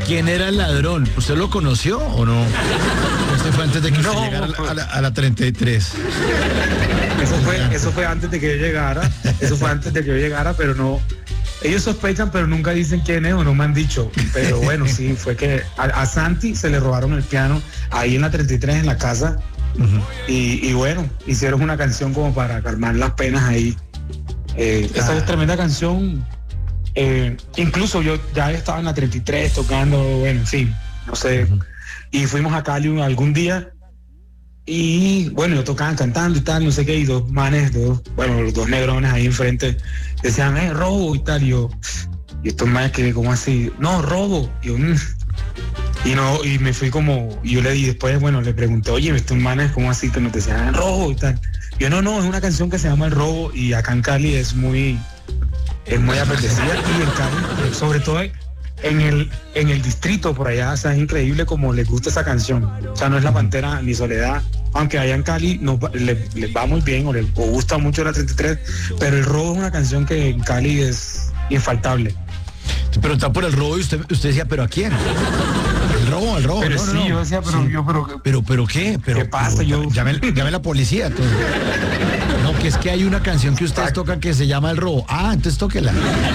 ¿Quién era el ladrón? ¿Usted lo conoció o no? Este fue antes de que usted No, llegara a la 33. Eso fue antes de que yo llegara. Eso fue antes de que yo llegara, pero no. Ellos sospechan, pero nunca dicen quién es o no me han dicho. Pero bueno, sí, fue que a Santi se le robaron el piano ahí en la 33 en la casa. Uh-huh. Y bueno, hicieron una canción como para calmar las penas ahí. Esa es tremenda canción. Incluso yo ya estaba en la 33 tocando, bueno, en fin, no sé. Uh-huh. Y fuimos a Cali algún día. Y bueno, yo tocaban cantando y tal, no sé qué, y los los dos negrones ahí enfrente decían, robo y tal, y estos manes que como así, no, robo, y me fui como, y yo le di después, bueno, le pregunté, oye, estos manes como así que nos decían, robo y tal, y yo no, es una canción que se llama El Robo, y acá en Cali es muy apetecida, y en Cali, sobre todo en el distrito por allá, o sea, es increíble como les gusta esa canción. O sea, no es La Pantera ni Soledad, aunque allá en Cali les va muy bien o les gusta mucho la 33, pero El Robo es una canción que en Cali es infaltable. Pero está por El Robo y usted decía, ¿pero a quién? El robo. Pero no, sí, no. Yo decía, pero sí. ¿Pero qué? ¿Qué pasa? Llame a la policía. Entonces. No, que es que hay una canción que ustedes tocan que se llama El Robo. Ah, entonces tóquela.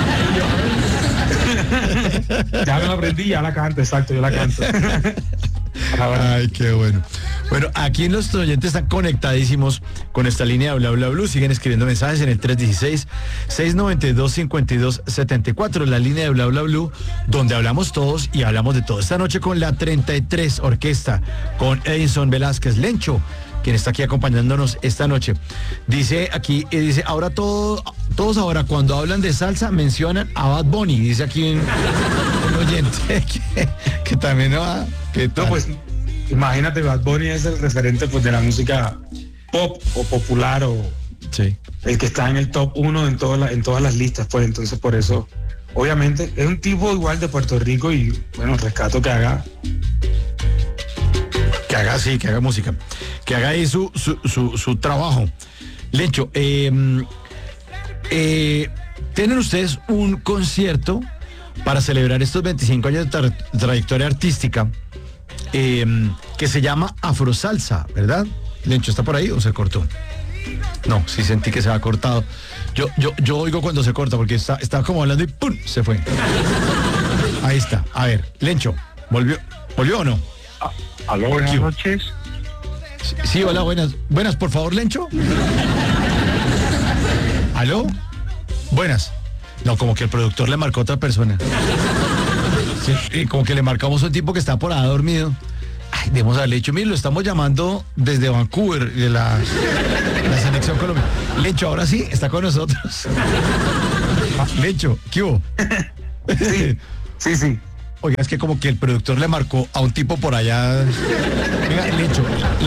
Ya me la aprendí, ya la canto, exacto, yo la canto. Ay, qué bueno. Bueno, aquí nuestros oyentes están conectadísimos con esta línea de Bla Bla Blue. Siguen escribiendo mensajes en el 316-692-5274, la línea de Bla Bla Blue, donde hablamos todos y hablamos de todo. Esta noche con la 33 Orquesta, con Edison Velázquez Lencho, quien está aquí acompañándonos esta noche. Dice aquí, ahora todos ahora cuando hablan de salsa mencionan a Bad Bunny, dice aquí un oyente que también no va. No, pues imagínate, Bad Bunny es el referente pues de la música pop o popular o sí. El que está en el top 1 en todas las listas, pues entonces por eso, obviamente, es un tipo igual de Puerto Rico y bueno, rescato que haga música, que haga ahí su trabajo. Lencho, tienen ustedes un concierto para celebrar estos 25 años de trayectoria artística que se llama Afrosalsa, ¿verdad? Lencho, ¿está por ahí o se cortó? No, sí sentí que se ha cortado. Yo oigo cuando se corta porque estaba como hablando y ¡pum! Se fue. Ahí está. A ver, Lencho, ¿volvió o no? Aló, buenas noches. Sí, hola, buenas, por favor, Lencho. ¿Aló? Buenas. No, como que el productor le marcó a otra persona. Sí, como que le marcamos a un tipo que está por ahí dormido. Ay, debemos haberle dicho, mire, lo estamos llamando desde Vancouver, de la selección colombiana. Lencho, ahora sí, está con nosotros. Lencho, ¿qué hubo? Sí. Oiga, es que como que el productor le marcó a un tipo por allá. Venga, Lencho,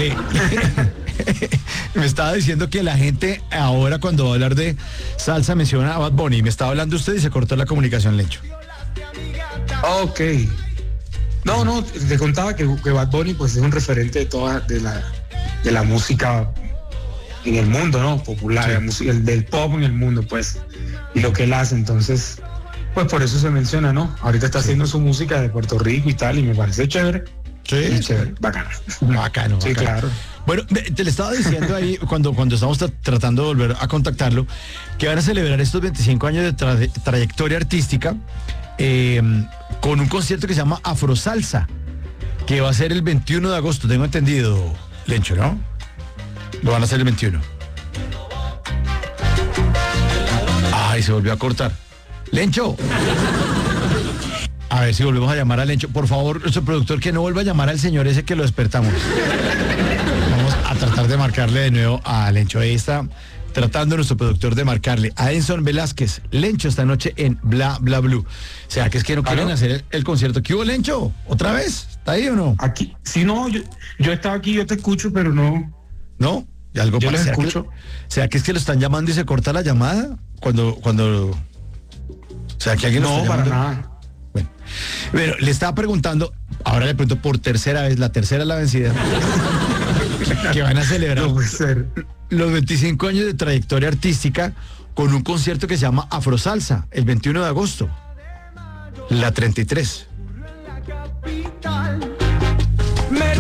me estaba diciendo que la gente ahora cuando va a hablar de salsa menciona a Bad Bunny. Me estaba hablando usted y se cortó la comunicación, Lencho. Ok. No, te contaba que Bad Bunny pues es un referente de la música en el mundo, ¿no? Popular, sí. La música, del pop en el mundo, pues. Y lo que él hace, entonces, pues por eso se menciona, ¿no? Ahorita está haciendo su música de Puerto Rico y tal, y me parece chévere. Sí. Chévere, bacano. Sí, claro. Bueno, te le estaba diciendo ahí, cuando estamos tratando de volver a contactarlo, que van a celebrar estos 25 años de trayectoria artística con un concierto que se llama Afrosalsa, que va a ser el 21 de agosto, tengo entendido, Lencho, ¿no? Lo van a hacer el 21. Ay, se volvió a cortar. Lencho. A ver si volvemos a llamar a Lencho. Por favor, nuestro productor, que no vuelva a llamar al señor ese que lo despertamos. Vamos a tratar de marcarle de nuevo a Lencho. Ahí está tratando nuestro productor de marcarle a Edison Velázquez Lencho esta noche en Bla Bla Blue. O sea, que es que no quieren hacer el concierto. ¿Qué hubo, Lencho? ¿Otra vez? ¿Está ahí o no? Aquí, sí, no, yo estaba aquí, yo te escucho, pero no. ¿No? ¿Y algo yo para les escucho? ¿Será que es que lo están llamando y se corta la llamada? Cuando o sea, que alguien no, para nada. Bueno, le estaba preguntando, ahora le pregunto por tercera vez, la tercera es la vencida, que van a celebrar los 25 años de trayectoria artística con un concierto que se llama Afrosalsa, el 21 de agosto, la 33.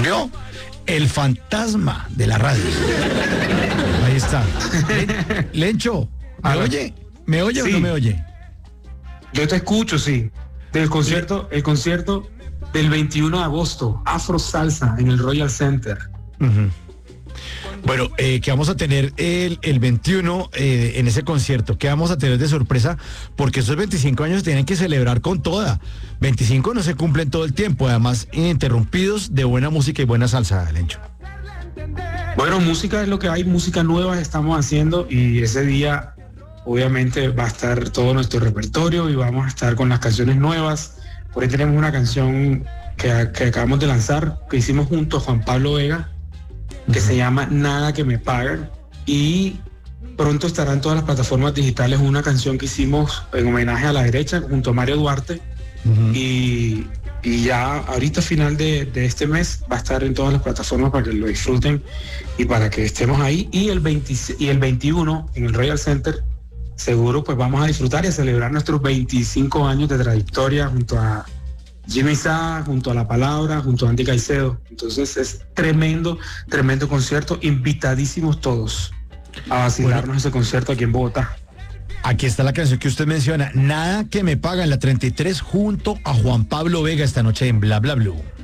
¿Vio? El fantasma de la radio. Ahí está. Lencho, ¿me oye? ¿Me oye Sí. o no me oye? Yo te escucho, sí. El concierto del 21 de agosto, Afro Salsa en el Royal Center. Uh-huh. Bueno, que vamos a tener el 21 en ese concierto, que vamos a tener de sorpresa, porque esos 25 años se tienen que celebrar con toda. 25 no se cumplen todo el tiempo, además ininterrumpidos de buena música y buena salsa, Lencho. Bueno, música es lo que hay, música nueva estamos haciendo y ese día obviamente va a estar todo nuestro repertorio y vamos a estar con las canciones nuevas. Por ahí tenemos una canción que acabamos de lanzar, que hicimos junto a Juan Pablo Vega, que se llama Nada que me pagan, y pronto estará en todas las plataformas digitales una canción que hicimos en homenaje a la derecha junto a Mario Duarte. Uh-huh. Y ya ahorita final de este mes va a estar en todas las plataformas para que lo disfruten y para que estemos ahí, y el 21 en el Royal Center seguro pues vamos a disfrutar y a celebrar nuestros 25 años de trayectoria junto a Jimmy Sá, junto a La Palabra, junto a Andy Caicedo. Entonces es tremendo concierto, invitadísimos todos a vacilarnos ese concierto aquí en Bogotá. Aquí está la canción que usted menciona, Nada que me pagan, la 33, junto a Juan Pablo Vega esta noche en Bla Bla Blue.